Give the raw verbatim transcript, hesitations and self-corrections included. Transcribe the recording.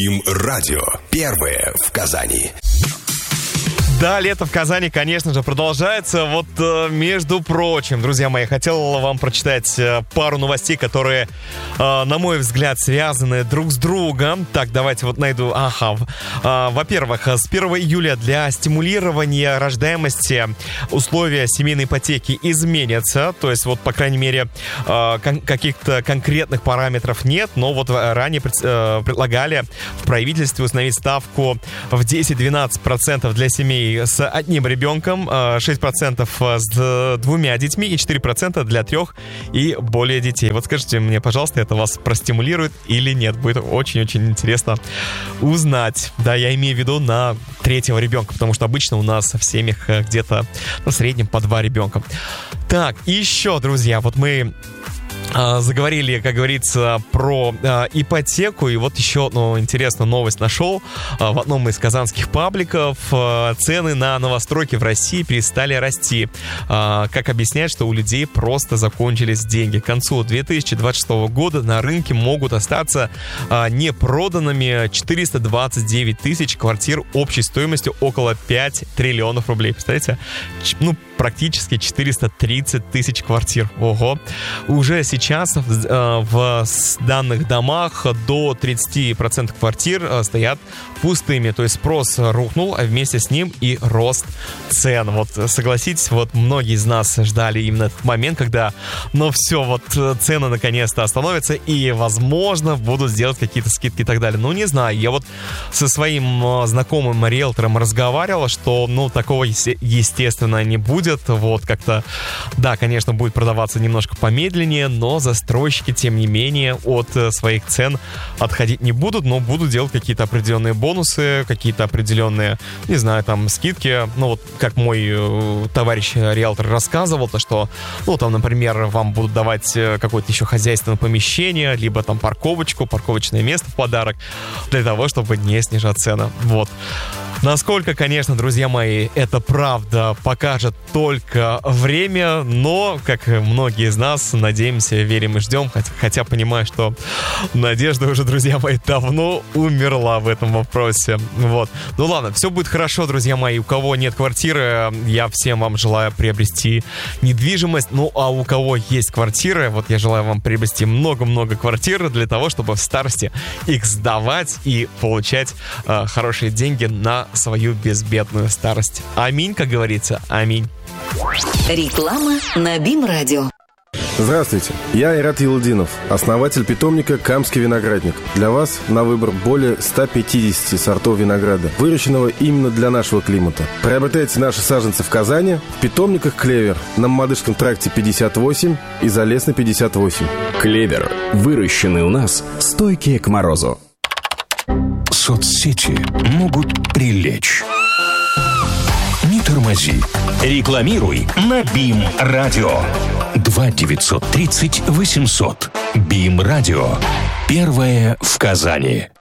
Им радио. Первое в Казани. Да, лето в Казани, конечно же, продолжается. Вот, между прочим, друзья мои, хотел вам прочитать пару новостей, которые, на мой взгляд, связаны друг с другом. Так, давайте вот найду. Ага. Во-первых, с первого июля для стимулирования рождаемости условия семейной ипотеки изменятся. То есть, вот, по крайней мере, каких-то конкретных параметров нет. Но вот ранее предлагали в правительстве установить ставку в десять-двенадцать процентов для семей с одним ребенком, шесть процентов с двумя детьми и четыре процента для трех и более детей. Вот скажите мне, пожалуйста, это вас простимулирует или нет? Будет очень-очень интересно узнать. Да, я имею в виду на третьего ребенка, потому что обычно у нас в семьях где-то в среднем по два ребенка. Так, и еще, друзья, вот мы заговорили, как говорится, про э, ипотеку. И вот еще, ну, интересную новость нашел. Э, в одном из казанских пабликов э, цены на новостройки в России перестали расти. Э, как объясняют, что у людей просто закончились деньги. К концу две тысячи двадцать шестого года на рынке могут остаться э, непроданными четыреста двадцать девять тысяч квартир общей стоимостью около пять триллионов рублей. Представляете? Ч- ну, практически четыреста тридцать тысяч квартир. Ого. Уже сейчас э, в данных домах до тридцать процентов квартир э, стоят пустыми. То есть спрос рухнул, а вместе с ним и рост цен. Вот согласитесь, вот многие из нас ждали именно этот момент, когда, ну все, вот цены наконец-то остановятся и, возможно, будут сделать какие-то скидки и так далее. Ну, не знаю. Я вот со своим знакомым риэлтором разговаривал, что, ну, такого, естественно, не будет. Вот как-то, да, конечно, будет продаваться немножко помедленнее, но застройщики, тем не менее, от своих цен отходить не будут, но будут делать какие-то определенные бонусы, какие-то определенные, не знаю, там, скидки. Ну, вот как мой э, товарищ риэлтор рассказывал, то что, ну, там, например, вам будут давать какое-то еще хозяйственное помещение, либо там парковочку, парковочное место в подарок, для того, чтобы не снижать цены. Вот. Насколько, конечно, друзья мои, это правда, покажет только время, но, как многие из нас, надеемся, верим и ждем, хотя, хотя понимаю, что надежда уже, друзья мои, давно умерла в этом вопросе. Вот. Ну ладно, все будет хорошо, друзья мои. У кого нет квартиры, я всем вам желаю приобрести недвижимость. Ну, а у кого есть квартиры, вот я желаю вам приобрести много-много квартир для того, чтобы в старости их сдавать и получать э, хорошие деньги на свою безбедную старость. Аминь, как говорится, аминь. Реклама на БИМ-радио. Здравствуйте, я Айрат Елдинов, основатель питомника «Камский виноградник». Для вас на выбор более ста пятидесяти сортов винограда, выращенного именно для нашего климата. Приобретайте наши саженцы в Казани, в питомниках «Клевер» на Мамадышском тракте пятьдесят восемь и Залесной пятьдесят восемь. «Клевер» выращенный у нас, стойкие к морозу. Соцсети могут прилечь. Не тормози. Рекламируй на БИМ-радио. два девятьсот тридцать восемьсот. БИМ-радио. Первое в Казани.